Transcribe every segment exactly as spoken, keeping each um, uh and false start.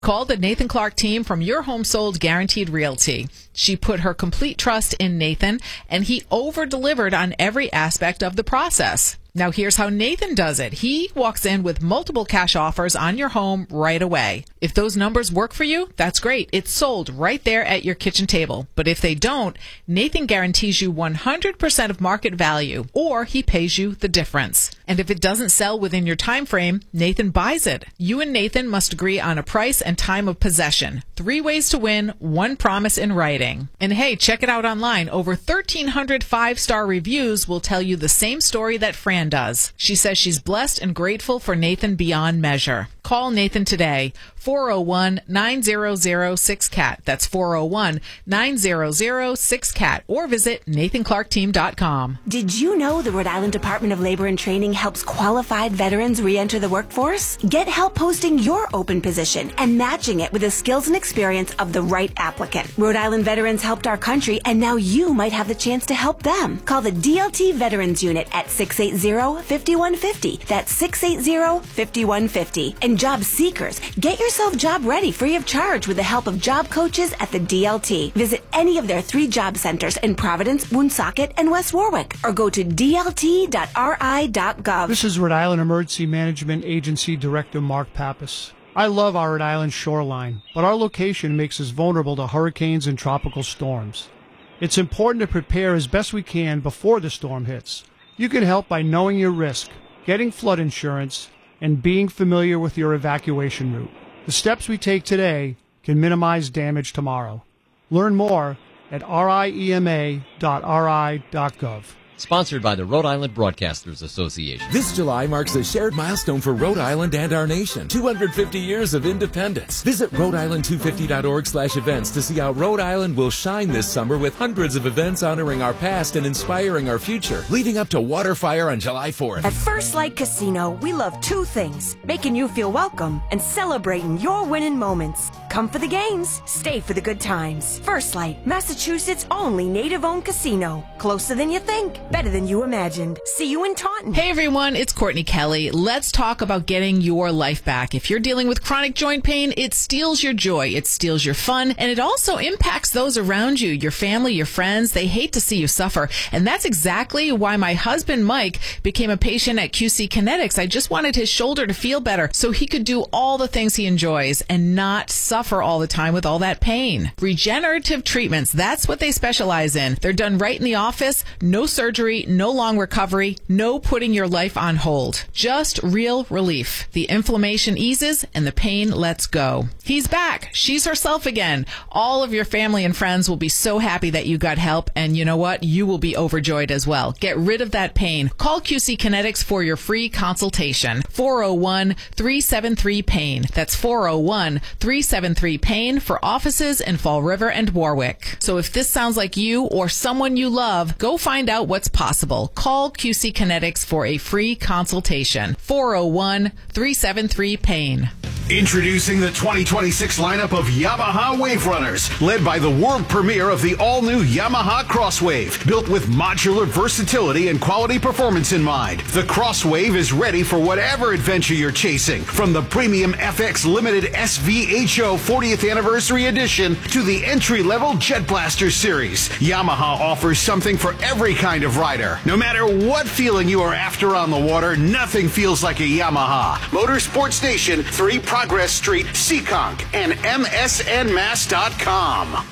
Call the Nathan Clark team from Your Home Sold Guaranteed Realty. She put her complete trust in Nathan, and he over-delivered on every aspect of the process. Now here's how Nathan does it. He walks in with multiple cash offers on your home right away. If those numbers work for you, that's great. It's sold right there at your kitchen table. But if they don't, Nathan guarantees you one hundred percent of market value, or he pays you the difference. And if it doesn't sell within your time frame, Nathan buys it. You and Nathan must agree on a price and time of possession. Three ways to win, one promise in writing. And hey, check it out online. Over thirteen hundred five-star reviews will tell you the same story that Fran does. She says she's blessed and grateful for Nathan beyond measure. Call Nathan today, four oh one, nine hundred, six C A T. That's four oh one, nine hundred, six C A T. Or visit nathan clark team dot com. Did you know the Rhode Island Department of Labor and Training helps qualified veterans re-enter the workforce? Get help posting your open position and matching it with the skills and experience of the right applicant. Rhode Island veterans helped our country, and now you might have the chance to help them. Call the D L T Veterans Unit at six eight zero, five one five zero. That's six eight zero, five one five zero. And job seekers, get yourself job ready free of charge with the help of job coaches at the D L T. Visit any of their three job centers in Providence, Woonsocket, and West Warwick, or go to d l t dot r i dot gov. This is Rhode Island Emergency Management Agency Director Mark Pappas. I love our Rhode Island shoreline, but our location makes us vulnerable to hurricanes and tropical storms. It's important to prepare as best we can before the storm hits. You can help by knowing your risk, getting flood insurance, and being familiar with your evacuation route. The steps we take today can minimize damage tomorrow. Learn more at riema dot r i dot gov. Sponsored by the Rhode Island Broadcasters Association. This July marks a shared milestone for Rhode Island and our nation. two hundred fifty years of independence. Visit rhode island two fifty dot org slash events to see how Rhode Island will shine this summer with hundreds of events honoring our past and inspiring our future, leading up to Waterfire on July fourth. At First Light Casino, we love two things: making you feel welcome and celebrating your winning moments. Come for the games, stay for the good times. First Light, Massachusetts' only native-owned casino. Closer than you think, better than you imagined. See you in Taunton. Hey everyone, it's Courtney Kelly. Let's talk about getting your life back. If you're dealing with chronic joint pain, it steals your joy, it steals your fun, and it also impacts those around you, your family, your friends. They hate to see you suffer. And that's exactly why my husband, Mike, became a patient at Q C Kinetics. I just wanted his shoulder to feel better so he could do all the things he enjoys and not suffer all the time with all that pain. Regenerative treatments, that's what they specialize in. They're done right in the office, no surgery, no long recovery, no putting your life on hold. Just real relief. The inflammation eases and the pain lets go. He's back. She's herself again. All of your family and friends will be so happy that you got help, and you know what? You will be overjoyed as well. Get rid of that pain. Call Q C Kinetics for your free consultation. four oh one, three seven three, pain. That's four oh one, three seven three, pain for offices in Fall River and Warwick. So if this sounds like you or someone you love, go find out what's possible. Call Q C Kinetics for a free consultation. four oh one, three seven three, pain. Introducing the twenty twenty-six lineup of Yamaha Wave Runners, led by the world premiere of the all-new Yamaha Crosswave, built with modular versatility and quality performance in mind. The Crosswave is ready for whatever adventure you're chasing, from the premium F X Limited S V H O fortieth Anniversary Edition to the entry-level Jet Blaster Series. Yamaha offers something for every kind of rider. No matter what feeling you are after on the water, nothing feels like a Yamaha. Motorsport Station, three Progress Street, Seekonk, and M S N mass dot com.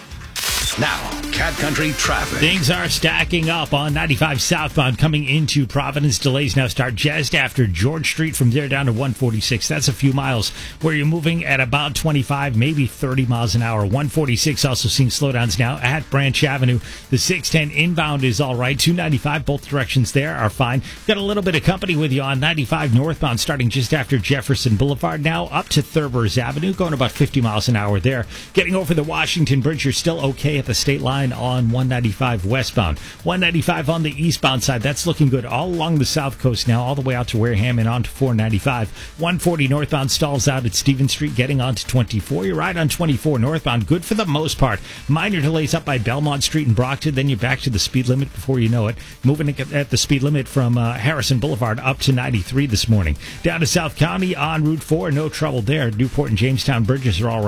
Now, Cat Country traffic. Things are stacking up on ninety-five southbound coming into Providence. Delays now start just after George Street. From there down to one forty-six. That's a few miles where you're moving at about twenty-five, maybe thirty miles an hour. one forty-six also seeing slowdowns now at Branch Avenue. The six ten inbound is all right. two ninety-five, both directions there are fine. Got a little bit of company with you on ninety-five northbound starting just after Jefferson Boulevard. Now up to Thurber's Avenue, going about fifty miles an hour there. Getting over the Washington Bridge, you're still okay delay at the state line on one ninety-five westbound. one ninety-five on the eastbound side, that's looking good all along the south coast now, all the way out to Wareham and on to four ninety-five. one forty northbound stalls out at Stevens Street, getting on to twenty-four. You're right on twenty-four northbound, good for the most part. Minor delays up by Belmont Street in Brockton, then you're back to the speed limit before you know it. Moving at the speed limit from uh, Harrison Boulevard up to ninety-three this morning. Down to South County on Route four, no trouble there. Newport and Jamestown bridges are all right.